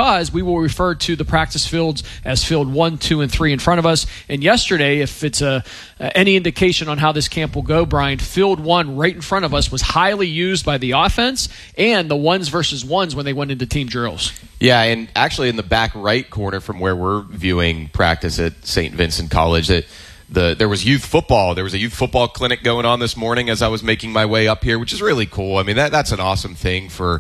because we will refer to the practice fields as field 1, 2, and 3 in front of us. And yesterday, if it's any indication on how this camp will go, Brian, field 1 right in front of us was highly used by the offense and the ones versus ones when they went into team drills. Yeah, and actually in the back right corner from where we're viewing practice at St. Vincent College, there was youth football. There was a youth football clinic going on this morning as I was making my way up here, which is really cool. I mean, that's an awesome thing for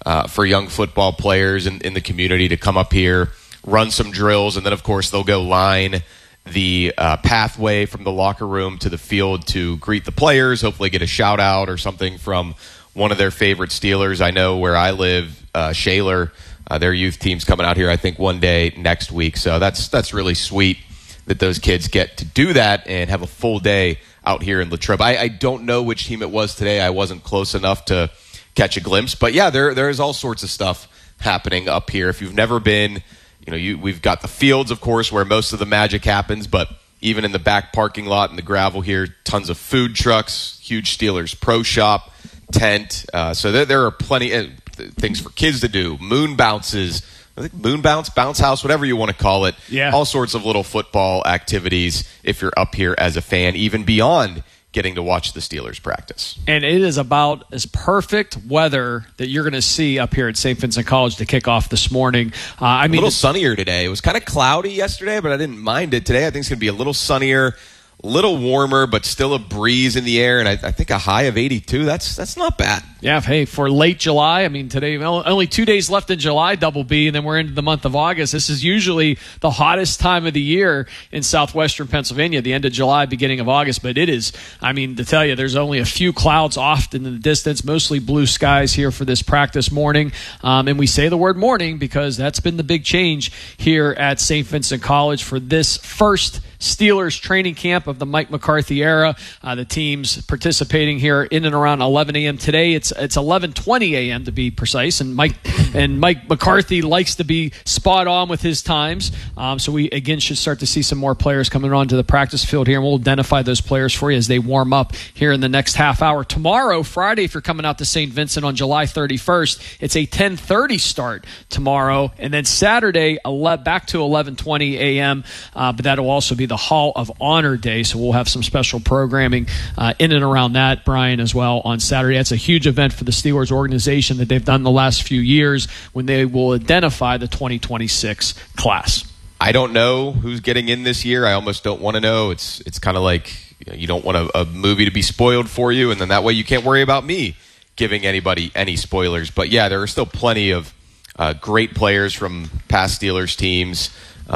young football players in the community to come up here, run some drills, and then, of course, they'll go line the pathway from the locker room to the field to greet the players, hopefully get a shout-out or something from one of their favorite Steelers. I know where I live, Shaler, their youth team's coming out here, I think, one day next week. So that's really sweet that those kids get to do that and have a full day out here in Latrobe. I don't know which team it was today. I wasn't close enough to catch a glimpse. But, yeah, there is all sorts of stuff happening up here. If you've never been, we've got the fields, of course, where most of the magic happens. But even in the back parking lot and the gravel here, tons of food trucks, huge Steelers pro shop, tent. So there are plenty of things for kids to do. Moon bounces, I think moon bounce house, whatever you want to call it. Yeah. All sorts of little football activities if you're up here as a fan, even beyond getting to watch the Steelers practice. And it is about as perfect weather that you're going to see up here at St. Vincent College to kick off this morning. A little sunnier today. It was kind of cloudy yesterday, but I didn't mind it today. I think it's going to be a little sunnier, a little warmer, but still a breeze in the air, and I think a high of 82. That's not bad. Yeah, hey, for late July, I mean, today, only 2 days left in July, double B, and then we're into the month of August. This is usually the hottest time of the year in southwestern Pennsylvania, the end of July, beginning of August. But it is, I mean, to tell you, there's only a few clouds off in the distance, mostly blue skies here for this practice morning. And we say the word morning because that's been the big change here at St. Vincent College for this first Steelers training camp of the Mike McCarthy era. The team's participating here in and around 11 a.m. today. It's 11:20 a.m. to be precise, and Mike McCarthy likes to be spot on with his times. So we again should start to see some more players coming onto the practice field here, and we'll identify those players for you as they warm up here in the next half hour. Tomorrow, Friday, if you're coming out to St. Vincent on July 31st, it's a 10:30 start tomorrow, and then Saturday back to 11:20 a.m. But that'll also be the Hall of Honor Day, so we'll have some special programming in and around that, Brian, as well on Saturday. That's a huge event for the Steelers organization that they've done the last few years when they will identify the 2026 class. I don't know who's getting in this year. I almost don't want to know. It's kind of like you don't want a movie to be spoiled for you, and then that way you can't worry about me giving anybody any spoilers. But, yeah, there are still plenty of great players from past Steelers teams,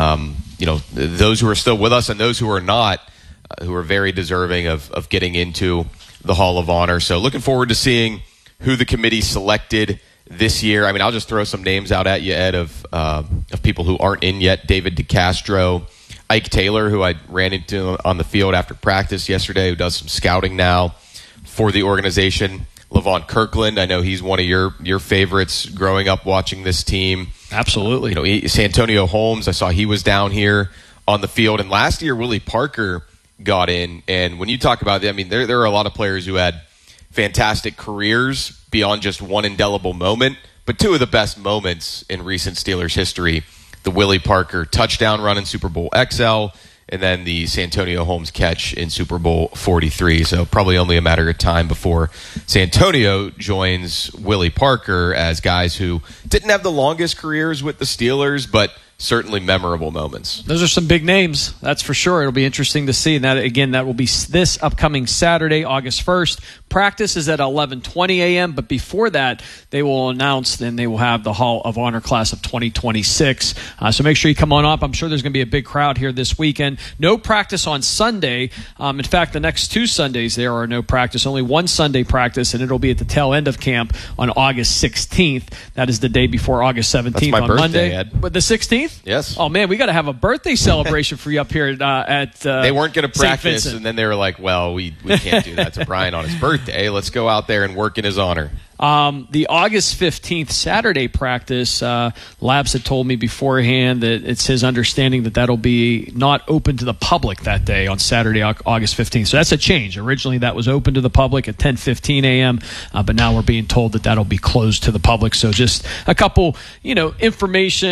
those who are still with us and those who are not, who are very deserving of getting into the Hall of Honor. So looking forward to seeing who the committee selected this year. I mean, I'll just throw some names out at you, Ed, of people who aren't in yet. David DeCastro, Ike Taylor, who I ran into on the field after practice yesterday, who does some scouting now for the organization. Levon Kirkland, I know he's one of your favorites growing up watching this team. Absolutely. Santonio Holmes, I saw he was down here on the field. And last year, Willie Parker got in. And when you talk about it, I mean, there are a lot of players who had fantastic careers beyond just one indelible moment. But two of the best moments in recent Steelers history, the Willie Parker touchdown run in Super Bowl XL, and then the Santonio Holmes catch in Super Bowl 43. So probably only a matter of time before Santonio joins Willie Parker as guys who didn't have the longest careers with the Steelers, but certainly memorable moments. Those are some big names, that's for sure. It'll be interesting to see. And that, again, that will be this upcoming Saturday, August 1st. Practice is at 11:20 a.m., but before that, they will announce, then they will have the Hall of Honor class of 2026. So make sure you come on up. I'm sure there's going to be a big crowd here this weekend. No practice on Sunday. In fact, the next 2 Sundays there are no practice. Only one Sunday practice, and it'll be at the tail end of camp on August 16th. That is the day before August 17th. That's my on birthday, Monday. Ed. But the 16th? Yes. Oh, man, we got to have a birthday celebration for you up here at they weren't going to practice, Vincent. and then they were like, well, we can't do that to Brian on his birthday. Let's go out there and work in his honor. The August 15th Saturday practice, Labs had told me beforehand that it's his understanding that that'll be not open to the public that day on Saturday, August 15th. So that's a change. Originally, that was open to the public at 10:15 a.m., but now we're being told that that'll be closed to the public. So just a couple, information